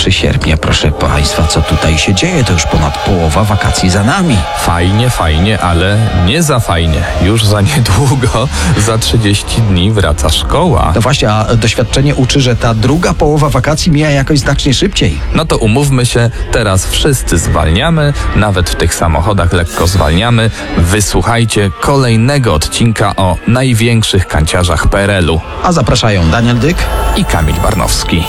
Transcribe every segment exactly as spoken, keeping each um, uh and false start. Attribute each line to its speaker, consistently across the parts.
Speaker 1: pierwszego sierpnia, proszę państwa, co tutaj się dzieje? To już ponad połowa wakacji za nami.
Speaker 2: Fajnie, fajnie, ale nie za fajnie. Już za niedługo, za trzydzieści dni wraca szkoła.
Speaker 1: No właśnie, a doświadczenie uczy, że ta druga połowa wakacji mija jakoś znacznie szybciej.
Speaker 2: No to umówmy się, teraz wszyscy zwalniamy, nawet w tych samochodach lekko zwalniamy. Wysłuchajcie kolejnego odcinka o największych kanciarzach P R L u.
Speaker 1: A zapraszają Daniel Dyk
Speaker 2: i Kamil Barnowski.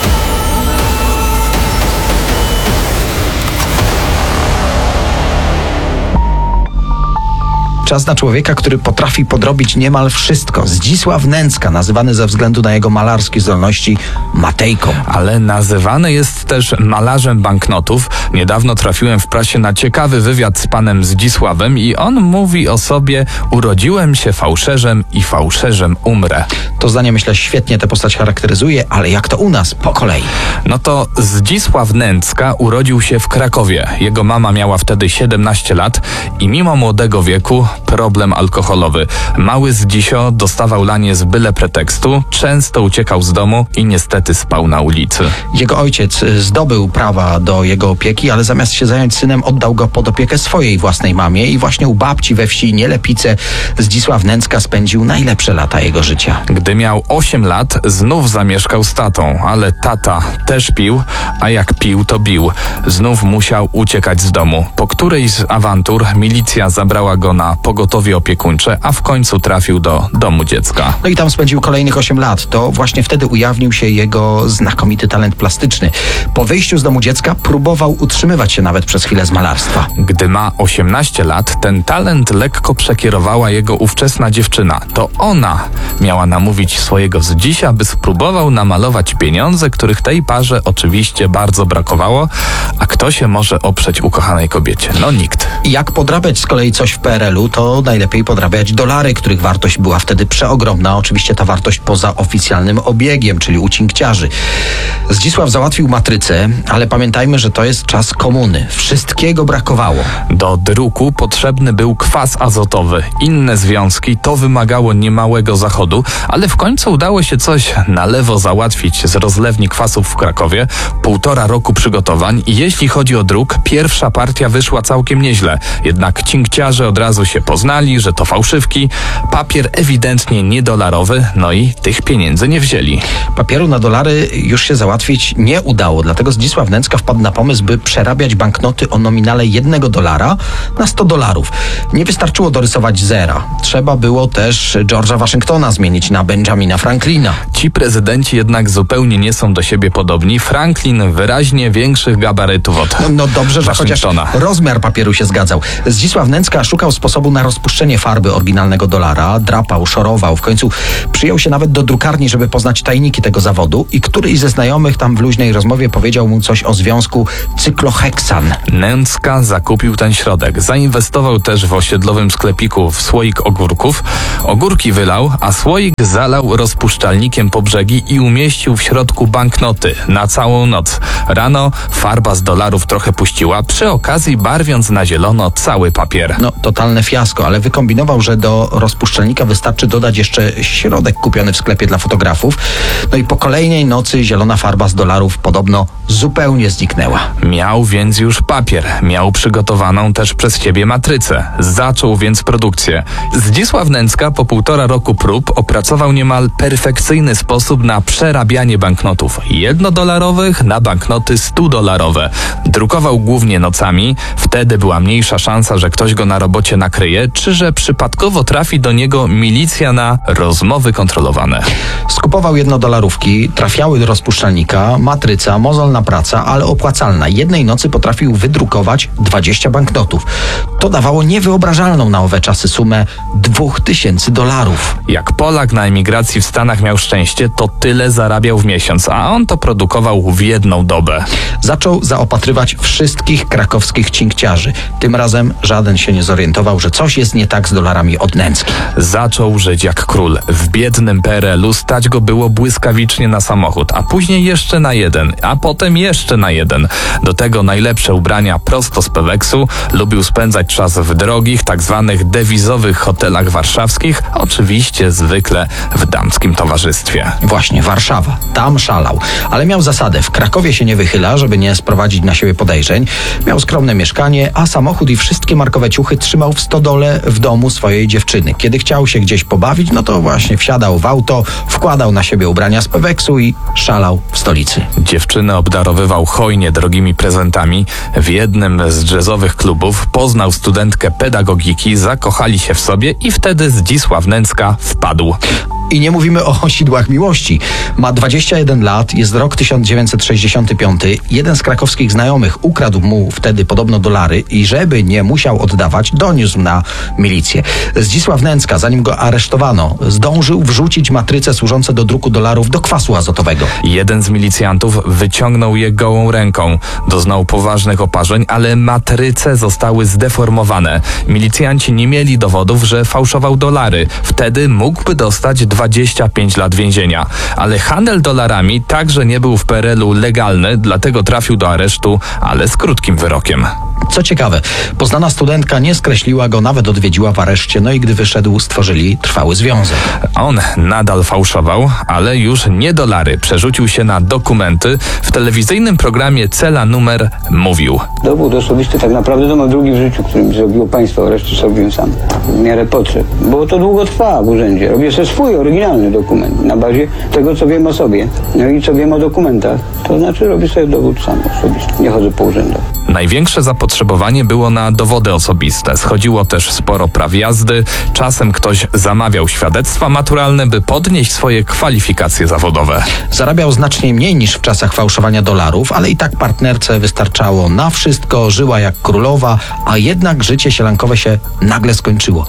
Speaker 1: Czas na człowieka, który potrafi podrobić niemal wszystko. Zdzisław Nęcka, nazywany ze względu na jego malarskie zdolności Matejką.
Speaker 2: Ale nazywany jest też malarzem banknotów. Niedawno trafiłem w prasie na ciekawy wywiad z panem Zdzisławem i on mówi o sobie: urodziłem się fałszerzem i fałszerzem umrę.
Speaker 1: To zdanie, myślę, świetnie tę postać charakteryzuje, ale jak to u nas? Po kolei.
Speaker 2: No to Zdzisław Nęcka urodził się w Krakowie. Jego mama miała wtedy siedemnaście lat i mimo młodego wieku problem alkoholowy. Mały Zdzisio dostawał lanie z byle pretekstu, często uciekał z domu i niestety spał na ulicy.
Speaker 1: Jego ojciec zdobył prawa do jego opieki, ale zamiast się zająć synem, oddał go pod opiekę swojej własnej mamie i właśnie u babci we wsi Nielepice Zdzisław Nęcka spędził najlepsze lata jego życia.
Speaker 2: Gdy miał osiem lat, znów zamieszkał z tatą, ale tata też pił, a jak pił, to bił. Znów musiał uciekać z domu. Po którejś z awantur milicja zabrała go na pogotowie opiekuńcze, a w końcu trafił do domu dziecka.
Speaker 1: No i tam spędził kolejnych osiem lat. To właśnie wtedy ujawnił się jego znakomity talent plastyczny. Po wyjściu z domu dziecka próbował utrzymywać się nawet przez chwilę z malarstwa.
Speaker 2: Gdy ma osiemnaście lat, ten talent lekko przekierowała jego ówczesna dziewczyna. To ona miała namówić swojego Zdzisia, by spróbował namalować pieniądze, których tej parze oczywiście bardzo brakowało. A kto się może oprzeć ukochanej kobiecie? No nikt.
Speaker 1: Jak podrabiać z kolei coś w P R L u, to najlepiej podrabiać dolary, których wartość była wtedy przeogromna. Oczywiście ta wartość poza oficjalnym obiegiem, czyli u cinkciarzy. Zdzisław załatwił matrycę, ale pamiętajmy, że to jest czas komuny. Wszystkiego brakowało.
Speaker 2: Do druku potrzebny był kwas azotowy. Inne związki to wymagało niemałego zachodu, ale w końcu udało się coś na lewo załatwić z rozlewni kwasów w Krakowie. Półtora roku przygotowań i jeśli chodzi o druk, pierwsza partia wyszła całkiem nieźle. Jednak cinkciarze od razu się poznali, że to fałszywki, papier ewidentnie niedolarowy, no i tych pieniędzy nie wzięli.
Speaker 1: Papieru na dolary już się załatwić nie udało, dlatego Zdzisław Nęcka wpadł na pomysł, by przerabiać banknoty o nominale jednego dolara na sto dolarów. Nie wystarczyło dorysować zera. Trzeba było też George'a Waszyngtona zmienić na Benjamina Franklina.
Speaker 2: Ci prezydenci jednak zupełnie nie są do siebie podobni. Franklin wyraźnie większych gabarytów od
Speaker 1: No, no dobrze, że chociaż
Speaker 2: Waszyngtona.
Speaker 1: rozmiar papieru się zgadzał. Zdzisław Nęcka szukał sposobu na rozpuszczenie farby oryginalnego dolara, drapał, szorował. W końcu przyjął się nawet do drukarni, żeby poznać tajniki tego zawodu i któryś ze znajomych tam w luźnej rozmowie powiedział mu coś o związku cykloheksan.
Speaker 2: Nęcka zakupił ten środek. Zainwestował też w osiedlowym sklepiku w słoik ogórków. Ogórki wylał, a słoik zalał rozpuszczalnikiem po brzegi i umieścił w środku banknoty na całą noc. Rano farba z dolarów trochę puściła, przy okazji barwiąc na zielono cały papier.
Speaker 1: No, totalne fiasko, ale wykombinował, że do rozpuszczalnika wystarczy dodać jeszcze środek kupiony w sklepie dla fotografów. No i po kolejnej nocy zielona farba z dolarów podobno zupełnie zniknęła.
Speaker 2: Miał więc już papier, miał przygotowaną też przez siebie matrycę. Zaczął więc produkcję. Zdzisław Nęcka po półtora roku prób opracował niemal perfekcyjny sposób na przerabianie banknotów jednodolarowych na banknoty stodolarowe. Drukował głównie nocami, wtedy była mniejsza szansa, że ktoś go na robocie nakryje, czy że przypadkowo trafi do niego milicja na rozmowy kontrolowane.
Speaker 1: Skupował jednodolarówki, trafiały do rozpuszczalnika, matryca, mozolna praca, ale opłacalna. Jednej nocy potrafił wydrukować dwadzieścia banknotów. To dawało niewyobrażalną na owe czasy sumę dwóch tysięcy dolarów.
Speaker 2: Jak Polak na emigracji w Stanach miał szczęście, to tyle zarabiał w miesiąc, a on to produkował w jedną dobę.
Speaker 1: Zaczął zaopatrywać wszystkich krakowskich cinkciarzy. Tym razem żaden się nie zorientował, że coś jest nie tak z dolarami od Nęcki.
Speaker 2: Zaczął żyć jak król. W biednym P R L u stać go było błyskawicznie na samochód, a później jeszcze jeszcze na jeden, a potem jeszcze na jeden. Do tego najlepsze ubrania prosto z Peweksu. Lubił spędzać czas w drogich, tak zwanych dewizowych hotelach warszawskich, oczywiście zwykle w damskim towarzystwie.
Speaker 1: Właśnie, Warszawa. Tam szalał. Ale miał zasadę. W Krakowie się nie wychyla, żeby nie sprowadzić na siebie podejrzeń. Miał skromne mieszkanie, a samochód i wszystkie markowe ciuchy trzymał w stodole w domu swojej dziewczyny. Kiedy chciał się gdzieś pobawić, no to właśnie wsiadał w auto, wkładał na siebie ubrania z Peweksu i szalał w stolicy.
Speaker 2: Dziewczynę obdarowywał hojnie drogimi prezentami. W jednym z jazzowych klubów poznał studentkę pedagogiki, zakochali się w sobie i wtedy Zdzisław Nęcka wpadł.
Speaker 1: I nie mówimy o sidłach miłości. Ma dwadzieścia jeden lat, jest rok tysiąc dziewięćset sześćdziesiąty piąty. Jeden z krakowskich znajomych ukradł mu wtedy podobno dolary i żeby nie musiał oddawać, doniósł na milicję. Zdzisław Nęcka, zanim go aresztowano, zdążył wrzucić matryce służące do druku dolarów do kwasu azotowego.
Speaker 2: Jeden z milicjantów wyciągnął je gołą ręką. Doznał poważnych oparzeń, ale matryce zostały zdeformowane. Milicjanci nie mieli dowodów, że fałszował dolary. Wtedy mógłby dostać dwadzieścia pięć lat więzienia. Ale handel dolarami także nie był w P R L u legalny, dlatego trafił do aresztu, ale z krótkim wyrokiem.
Speaker 1: Co ciekawe, poznana studentka nie skreśliła go, nawet odwiedziła w areszcie, no i gdy wyszedł, stworzyli trwały związek.
Speaker 2: On nadal fałszował, ale już nie dolary. Przerzucił się na dokumenty. W telewizyjnym programie Cela Numer mówił:
Speaker 3: Dowód osobisty tak naprawdę to ma drugi w życiu, który mi zrobiło państwo, resztę zrobiłem sam. W miarę potrzeb. Bo to długo trwa w urzędzie. Robię sobie swój oryginalny dokument na bazie tego, co wiem o sobie. No i co wiem o dokumentach. To znaczy robię sobie dowód sam osobisty. Nie chodzę po urzędach.
Speaker 2: Największe zapotrzebowanie było na dowody osobiste. Schodziło też sporo praw jazdy. Czasem ktoś zamawiał świadectwa maturalne, by podnieść swoje kwalifikacje zawodowe.
Speaker 1: Zarabiał znacznie mniej niż w czasach fałszowania dolarów, ale i tak partnerce wystarczało na wszystko, żyła jak królowa, a jednak życie sielankowe się nagle skończyło.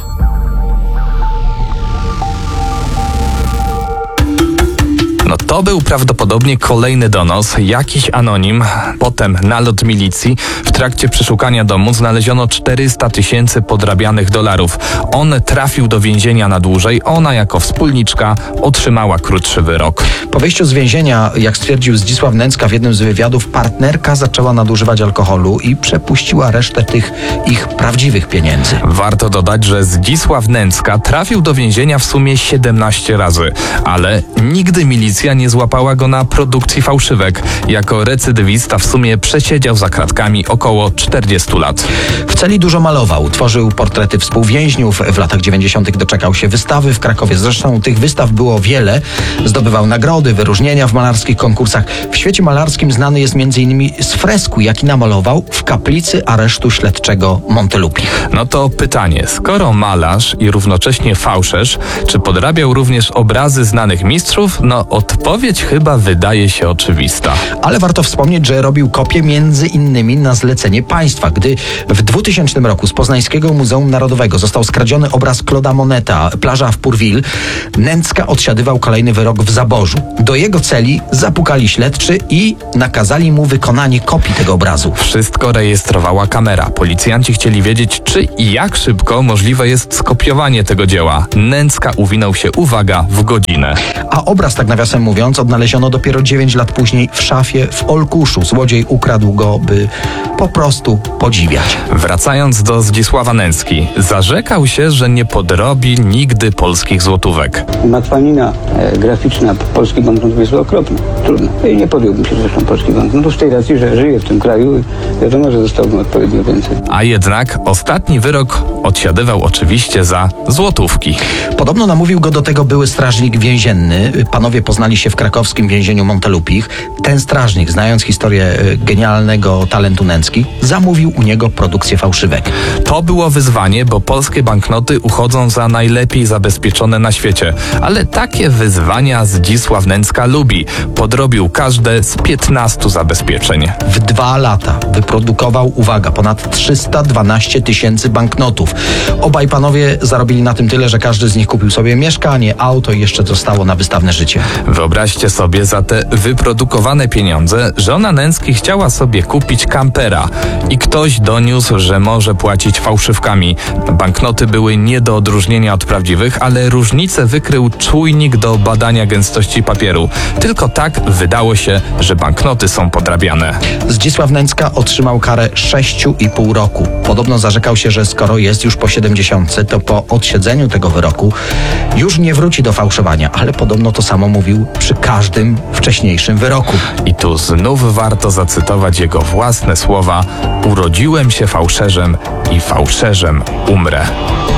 Speaker 2: No to był prawdopodobnie kolejny donos, jakiś anonim, potem nalot milicji. W trakcie przeszukania domu znaleziono czterysta tysięcy podrabianych dolarów. On trafił do więzienia na dłużej, ona jako wspólniczka otrzymała krótszy wyrok.
Speaker 1: Po wyjściu z więzienia, jak stwierdził Zdzisław Nęcka w jednym z wywiadów, partnerka zaczęła nadużywać alkoholu i przepuściła resztę tych ich prawdziwych pieniędzy.
Speaker 2: Warto dodać, że Zdzisław Nęcka trafił do więzienia w sumie siedemnaście razy, ale nigdy milicja nie złapała go na produkcji fałszywek. Jako recydywista w sumie przesiedział za kratkami około czterdziestu lat.
Speaker 1: W celi dużo malował, tworzył portrety współwięźniów. W latach dziewięćdziesiątych doczekał się wystawy w Krakowie. Zresztą tych wystaw było wiele. Zdobywał nagrody, wyróżnienia w malarskich konkursach. W świecie malarskim znany jest między innymi z fresku, jaki namalował w kaplicy aresztu śledczego Montelupich.
Speaker 2: No to pytanie, skoro malarz i równocześnie fałszerz, czy podrabiał również obrazy znanych mistrzów? No odpowiedź chyba wydaje się oczywista.
Speaker 1: Ale warto wspomnieć, że robił kopie między innymi na zlecenie państwa. Gdy w dwutysięcznym roku z Poznańskiego Muzeum Narodowego został skradziony obraz Claude'a Moneta, Plaża w Pourville, Nęcka odsiadywał kolejny wyrok w Zaborzu. Do jego celi zapukali śledczy i nakazali mu wykonanie kopii tego obrazu.
Speaker 2: Wszystko rejestrowała kamera. Policjanci chcieli wiedzieć, czy i jak szybko możliwe jest skopiowanie tego dzieła. Nęcka uwinął się, uwaga, w godzinę.
Speaker 1: A obraz, tak nawiasem mówiąc, odnaleziono dopiero dziewięć lat później w szafie w Olkuszu. Złodziej ukradł go, by po prostu podziwiać.
Speaker 2: Wracając do Zdzisława Nęcki, zarzekał się, że nie podrobi nigdy polskich złotówek.
Speaker 3: Matwanina e, graficzna polskich banknotów jest okropna. Trudno. I nie podjąłbym się zresztą polskich banknotów z tej racji, że żyję w tym kraju i wiadomo, że dostałbym odpowiednio więcej.
Speaker 2: A jednak ostatni wyrok odsiadywał oczywiście za złotówki.
Speaker 1: Podobno namówił go do tego były strażnik więzienny. Panowie poznali się w krakowskim więzieniu Montelupich. Ten strażnik, znając historię genialnego talentu Nęcki, zamówił u niego produkcję fałszywek.
Speaker 2: To było wyzwanie, bo polskie banknoty uchodzą za najlepiej zabezpieczone na świecie. Ale takie wyzwania Zdzisław Nęcka lubi. Podrobił każde z piętnastu zabezpieczeń.
Speaker 1: W dwa lata wyprodukował, uwaga, ponad trzysta dwanaście tysięcy banknotów. Obaj panowie zarobili na tym tyle, że każdy z nich kupił sobie mieszkanie, auto i jeszcze zostało na wystawne życie.
Speaker 2: Wyobraźcie sobie za te wyprodukowane pieniądze, żona Nęcki chciała sobie kupić kampera i ktoś doniósł, że może płacić fałszywkami. Banknoty były nie do odróżnienia od prawdziwych, ale różnicę wykrył czujnik do badania gęstości papieru. Tylko tak wydało się, że banknoty są podrabiane.
Speaker 1: Zdzisław Nęcka otrzymał karę sześciu i pół roku. Podobno zarzekał się, że skoro jest już po siedemdziesiątce, to po odsiedzeniu tego wyroku już nie wróci do fałszowania, ale podobno to samo mówił przy każdym wcześniejszym wyroku.
Speaker 2: I tu znów warto zacytować jego własne słowa: urodziłem się fałszerzem i fałszerzem umrę.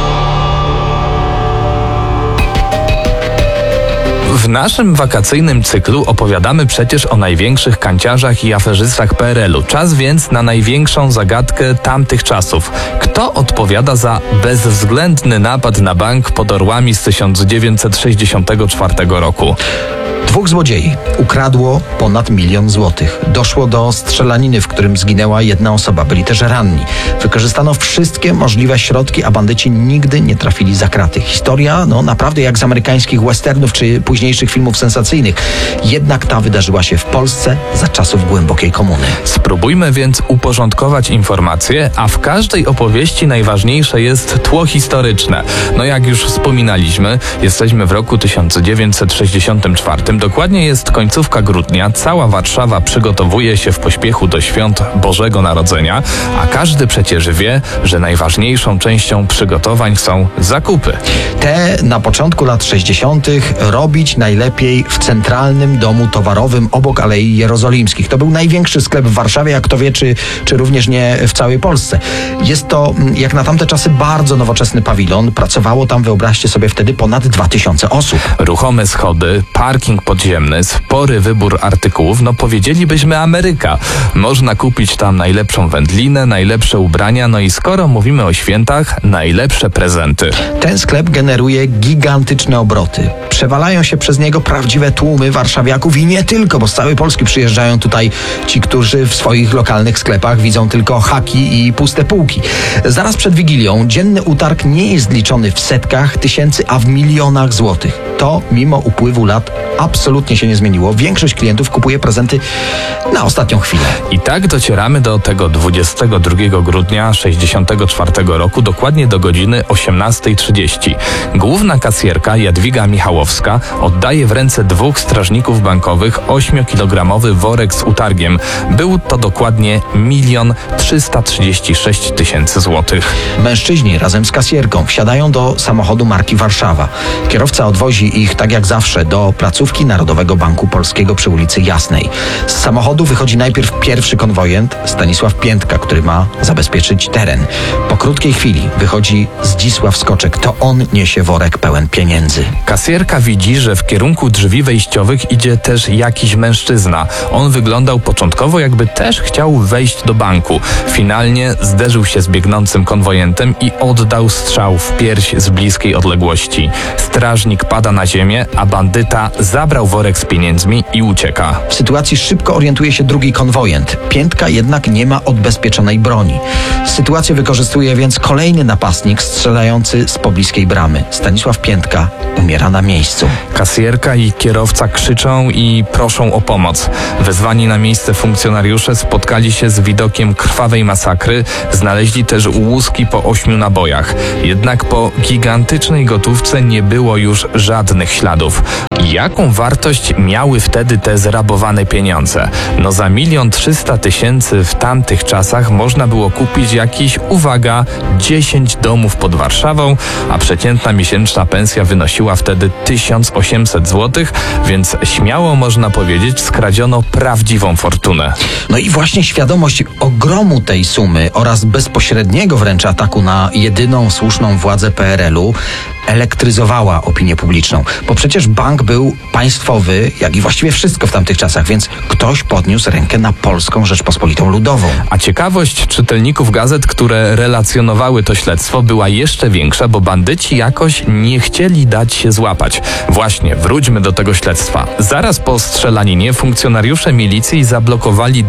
Speaker 2: W naszym wakacyjnym cyklu opowiadamy przecież o największych kanciarzach i aferzystach P R L u. Czas więc na największą zagadkę tamtych czasów. Kto odpowiada za bezwzględny napad na bank pod Orłami z tysiąc dziewięćset sześćdziesiątego czwartego roku?
Speaker 1: Dwóch złodziei ukradło ponad milion złotych. Doszło do strzelaniny, w którym zginęła jedna osoba. Byli też ranni. Wykorzystano wszystkie możliwe środki, a bandyci nigdy nie trafili za kraty. Historia, no naprawdę jak z amerykańskich westernów czy późniejszych filmów sensacyjnych. Jednak ta wydarzyła się w Polsce za czasów głębokiej komuny.
Speaker 2: Spróbujmy więc uporządkować informacje, a w każdej opowieści najważniejsze jest tło historyczne. No jak już wspominaliśmy, jesteśmy w roku tysiąc dziewięćset sześćdziesiątym czwartym. Dokładnie jest końcówka grudnia, cała Warszawa przygotowuje się w pośpiechu do świąt Bożego Narodzenia, a każdy przecież wie, że najważniejszą częścią przygotowań są zakupy.
Speaker 1: Te na początku lat sześćdziesiątych robić najlepiej w centralnym domu towarowym obok Alei Jerozolimskich. To był największy sklep w Warszawie, jak kto wie, czy, czy również nie w całej Polsce. Jest to, jak na tamte czasy, bardzo nowoczesny pawilon. Pracowało tam, wyobraźcie sobie, wtedy ponad dwa tysiące osób.
Speaker 2: Ruchome schody, parking podziemny, spory wybór artykułów, no powiedzielibyśmy Ameryka. Można kupić tam najlepszą wędlinę, najlepsze ubrania, no i skoro mówimy o świętach, najlepsze prezenty.
Speaker 1: Ten sklep generuje gigantyczne obroty. Przewalają się przez niego prawdziwe tłumy warszawiaków i nie tylko, bo z całej Polski przyjeżdżają tutaj ci, którzy w swoich lokalnych sklepach widzą tylko haki i puste półki. Zaraz przed Wigilią dzienny utarg nie jest liczony w setkach tysięcy, a w milionach złotych. To mimo upływu lat absolutnie się nie zmieniło. Większość klientów kupuje prezenty na ostatnią chwilę.
Speaker 2: I tak docieramy do tego dwudziestego drugiego grudnia sześćdziesiątego czwartego roku, dokładnie do godziny osiemnastej trzydzieści. Główna kasjerka Jadwiga Michałowska oddaje w ręce dwóch strażników bankowych ośmiokilogramowy worek z utargiem. Był to dokładnie milion trzysta trzydzieści sześć tysięcy złotych.
Speaker 1: Mężczyźni razem z kasjerką wsiadają do samochodu marki Warszawa. Kierowca odwozi ich, tak jak zawsze, do placówki Narodowego Banku Polskiego przy ulicy Jasnej. Z samochodu wychodzi najpierw pierwszy konwojent, Stanisław Piętka, który ma zabezpieczyć teren. Po krótkiej chwili wychodzi Zdzisław Skoczek. To on niesie worek pełen pieniędzy.
Speaker 2: Kasjerka widzi, że w kierunku drzwi wejściowych idzie też jakiś mężczyzna. On wyglądał początkowo, jakby też chciał wejść do banku. Finalnie zderzył się z biegnącym konwojentem i oddał strzał w pierś z bliskiej odległości. Strażnik pada na ziemię, a bandyta zabrał worek z pieniędzmi i ucieka.
Speaker 1: W sytuacji szybko orientuje się drugi konwojent. Piętka jednak nie ma odbezpieczonej broni. Sytuację wykorzystuje więc kolejny napastnik strzelający z pobliskiej bramy. Stanisław Piętka umiera na miejscu.
Speaker 2: Kasjerka i kierowca krzyczą i proszą o pomoc. Wezwani na miejsce funkcjonariusze spotkali się z widokiem krwawej masakry. Znaleźli też łuski po ośmiu nabojach. Jednak po gigantycznej gotówce nie było już żadnych śladów. Jaką wartość miały wtedy te zrabowane pieniądze? No za milion trzysta tysięcy w tamtych czasach można było kupić jakieś, uwaga, dziesięć domów pod Warszawą, a przeciętna miesięczna pensja wynosiła wtedy tysiąc osiemset złotych, więc śmiało można powiedzieć, skradziono prawdziwą fortunę.
Speaker 1: No i właśnie świadomość ogromu tej sumy oraz bezpośredniego wręcz ataku na jedyną słuszną władzę P R L u elektryzowała opinię publiczną, bo przecież bank był państwowy, jak i właściwie wszystko w tamtych czasach, więc ktoś podniósł rękę na Polską Rzeczpospolitą Ludową.
Speaker 2: A ciekawość czytelników gazet, które relacjonowały to śledztwo, była jeszcze większa, bo bandyci jakoś nie chcieli dać się złapać. Właśnie, wróćmy do tego śledztwa. Zaraz po strzelaninie funkcjonariusze milicji zablokowali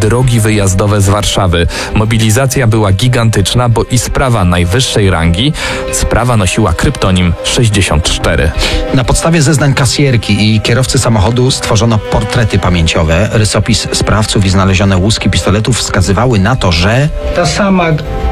Speaker 2: drogi wyjazdowe z Warszawy. Mobilizacja była gigantyczna, bo i sprawa najwyższej rangi, sprawa nosiła kryptonim sześćdziesiąt cztery.
Speaker 1: Na podstawie zeznań kasjerki i kierowcy samochodu stworzono portrety pamięciowe. Rysopis sprawców i znalezione łuski pistoletów wskazywały na to, że
Speaker 4: ta sama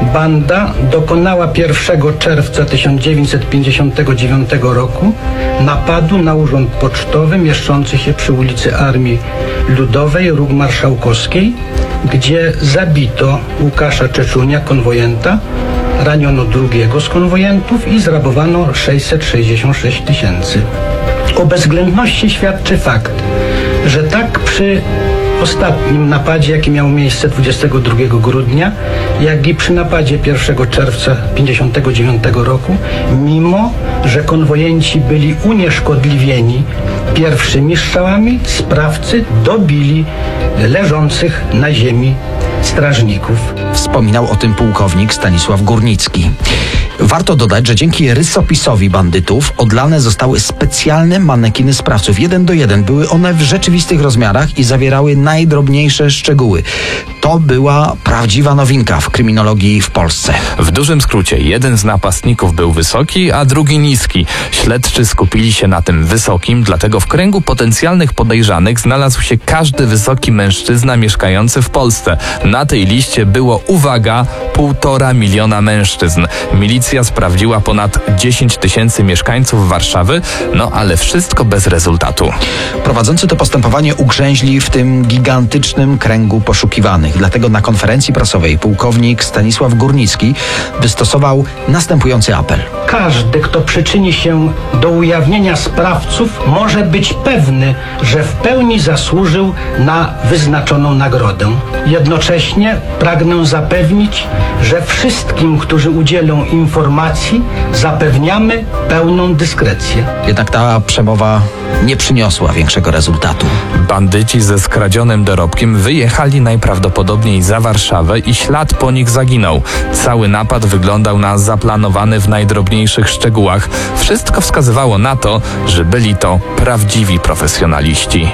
Speaker 4: banda dokonała pierwszego czerwca tysiąc dziewięćset pięćdziesiątego dziewiątego roku napadu na urząd pocztowy mieszczący się przy ulicy Armii Ludowej, Róg Marszałkowskiej, gdzie zabito Łukasza Czeczunia, konwojenta, raniono drugiego z konwojentów i zrabowano sześćset sześćdziesiąt sześć tysięcy. O bezwzględności świadczy fakt, że tak przy ostatnim napadzie, jaki miał miejsce dwudziestego drugiego grudnia, jak i przy napadzie pierwszego czerwca tysiąc dziewięćset pięćdziesiątego dziewiątego roku, mimo że konwojenci byli unieszkodliwieni pierwszymi strzałami, sprawcy dobili leżących na ziemi strażników.
Speaker 1: wspominał o tym pułkownik Stanisław Górnicki. Warto dodać, że dzięki rysopisowi bandytów odlane zostały specjalne manekiny sprawców. Jeden do jeden. Były one w rzeczywistych rozmiarach i zawierały najdrobniejsze szczegóły. To była prawdziwa nowinka w kryminologii w Polsce.
Speaker 2: W dużym skrócie, jeden z napastników był wysoki, a drugi niski. Śledczy skupili się na tym wysokim, dlatego w kręgu potencjalnych podejrzanych znalazł się każdy wysoki mężczyzna mieszkający w Polsce. Na tej liście było, uwaga, półtora miliona mężczyzn. Milicja sprawdziła ponad dziesięć tysięcy mieszkańców Warszawy, no ale wszystko bez rezultatu.
Speaker 1: Prowadzący to postępowanie ugrzęźli w tym gigantycznym kręgu poszukiwanych. Dlatego na konferencji prasowej pułkownik Stanisław Górnicki wystosował następujący apel.
Speaker 4: Każdy, kto przyczyni się do ujawnienia sprawców, może być pewny, że w pełni zasłużył na wyznaczoną nagrodę. Jednocześnie pragnę zapewnić, że wszystkim, którzy udzielą informacji, zapewniamy pełną dyskrecję.
Speaker 1: Jednak ta przemowa nie przyniosła większego rezultatu.
Speaker 2: Bandyci ze skradzionym dorobkiem wyjechali najprawdopodobniej za Warszawę i ślad po nich zaginął. Cały napad wyglądał na zaplanowany w najdrobniejszych szczegółach. Wszystko wskazywało na to, że byli to prawdziwi profesjonaliści.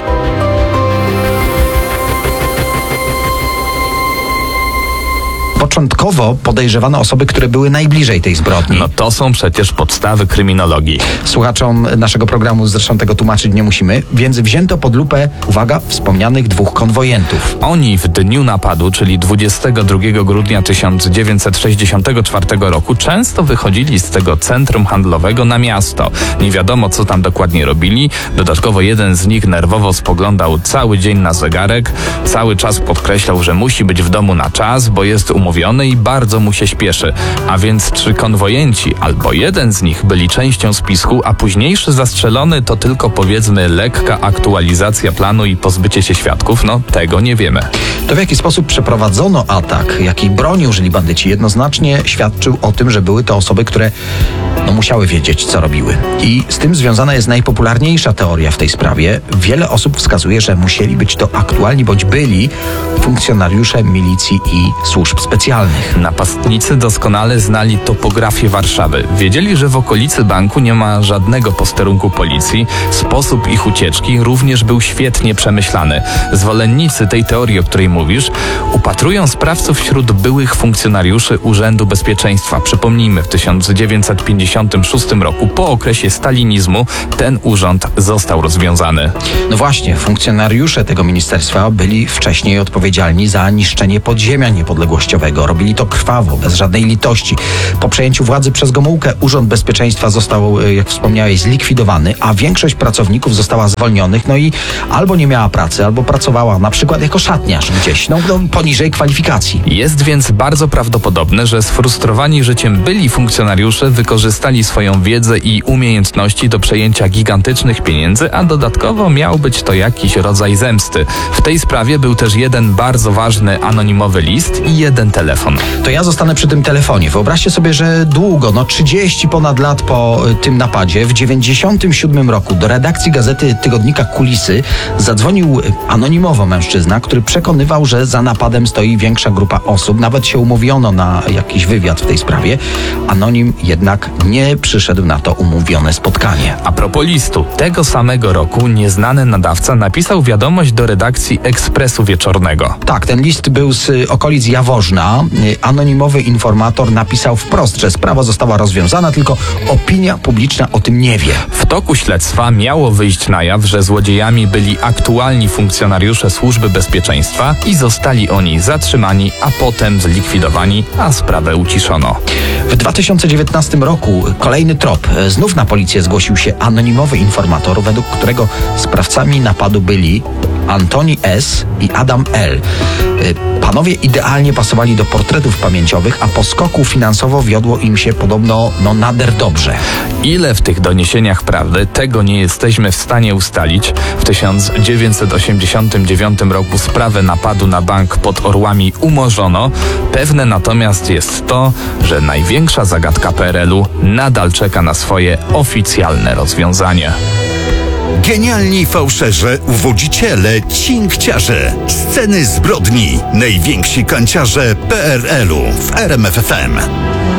Speaker 1: Początkowo podejrzewano osoby, które były najbliżej tej zbrodni.
Speaker 2: No to są przecież podstawy kryminologii.
Speaker 1: Słuchaczom naszego programu zresztą tego tłumaczyć nie musimy, więc wzięto pod lupę, uwaga, wspomnianych dwóch konwojentów.
Speaker 2: Oni w dniu napadu, czyli dwudziestego drugiego grudnia tysiąc dziewięćset sześćdziesiątego czwartego roku, często wychodzili z tego centrum handlowego na miasto. Nie wiadomo, co tam dokładnie robili. Dodatkowo jeden z nich nerwowo spoglądał cały dzień na zegarek. Cały czas podkreślał, że musi być w domu na czas, bo jest umówiony i bardzo mu się śpieszy. A więc czy konwojenci albo jeden z nich byli częścią spisku, a późniejszy zastrzelony to tylko powiedzmy lekka aktualizacja planu i pozbycie się świadków? No tego nie wiemy.
Speaker 1: To w jaki sposób przeprowadzono atak, jakiej broni użyli bandyci, jednoznacznie świadczył o tym, że były to osoby, które no, musiały wiedzieć, co robiły. I z tym związana jest najpopularniejsza teoria w tej sprawie. Wiele osób wskazuje, że musieli być to aktualni bądź byli funkcjonariusze milicji i służb specjalnych.
Speaker 2: Napastnicy doskonale znali topografię Warszawy. Wiedzieli, że w okolicy banku nie ma żadnego posterunku policji. Sposób ich ucieczki również był świetnie przemyślany. Zwolennicy tej teorii, o której mówisz, upatrują sprawców wśród byłych funkcjonariuszy Urzędu Bezpieczeństwa. Przypomnijmy, w tysiąc dziewięćset pięćdziesiątym szóstym roku, po okresie stalinizmu, ten urząd został rozwiązany.
Speaker 1: No właśnie, funkcjonariusze tego ministerstwa byli wcześniej odpowiedzialni za niszczenie podziemia niepodległościowego. Robili to krwawo, bez żadnej litości. Po przejęciu władzy przez Gomułkę Urząd Bezpieczeństwa został, jak wspomniałeś, zlikwidowany, a większość pracowników została zwolnionych, no i albo nie miała pracy, albo pracowała na przykład jako szatniarz gdzieś, no, no poniżej kwalifikacji.
Speaker 2: Jest więc bardzo prawdopodobne, że sfrustrowani życiem byli funkcjonariusze wykorzystali swoją wiedzę i umiejętności do przejęcia gigantycznych pieniędzy, a dodatkowo miał być to jakiś rodzaj zemsty. W tej sprawie był też jeden bardzo ważny anonimowy list i jeden telefon.
Speaker 1: To ja zostanę przy tym telefonie. Wyobraźcie sobie, że długo, no trzydzieści ponad lat po tym napadzie, w dziewięćdziesiątym siódmym roku do redakcji gazety tygodnika Kulisy zadzwonił anonimowo mężczyzna, który przekonywał, przekonywał, że za napadem stoi większa grupa osób. Nawet się umówiono na jakiś wywiad w tej sprawie. Anonim jednak nie przyszedł na to umówione spotkanie.
Speaker 2: A propos listu, tego samego roku nieznany nadawca napisał wiadomość do redakcji Ekspresu Wieczornego.
Speaker 1: Tak, ten list był z okolic Jaworzna. Anonimowy informator napisał wprost, że sprawa została rozwiązana, tylko opinia publiczna o tym nie wie.
Speaker 2: W toku śledztwa miało wyjść na jaw, że złodziejami byli aktualni funkcjonariusze Służby Bezpieczeństwa i zostali oni zatrzymani, a potem zlikwidowani, a sprawę uciszono.
Speaker 1: W dwa tysiące dziewiętnastym roku kolejny trop. Znów na policję zgłosił się anonimowy informator, według którego sprawcami napadu byli Antoni S. i Adam L. Panowie idealnie pasowali do portretów pamięciowych, a po skoku finansowo wiodło im się podobno no nader dobrze.
Speaker 2: Ile w tych doniesieniach prawdy, tego nie jesteśmy w stanie ustalić. W tysiąc dziewięćset osiemdziesiątym dziewiątym roku sprawę napadu na bank pod Orłami umorzono. Pewne natomiast jest to, że największa zagadka P R L-u nadal czeka na swoje oficjalne rozwiązanie.
Speaker 5: Genialni fałszerze, uwodziciele, cinkciarze, sceny zbrodni, najwięksi kanciarze P R L-u w R M F F M.